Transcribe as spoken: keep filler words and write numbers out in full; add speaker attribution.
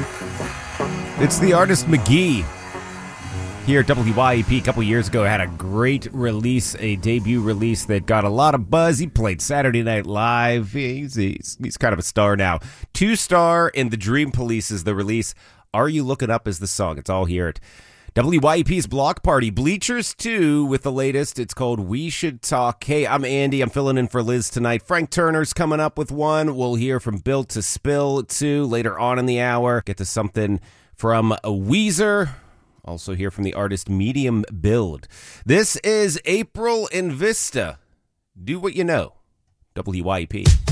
Speaker 1: It's the artist McGee. Here at W Y E P a couple years ago had a great release, a debut release that got a lot of buzz. He played Saturday Night Live. He's, he's, he's kind of a star now. Two-star in The Dream Police is the release. Are You Looking Up is the song. It's all here at W Y E P's Block Party. Bleachers two with the latest. It's called We Should Talk. Hey, I'm Andy. I'm filling in for Liz tonight. Frank Turner's coming up with one. We'll hear from Built to Spill two later on in the hour. Get to something from Weezer. Also hear from the artist Medium Build. This is April in Vista. Do what you know. W Y E P.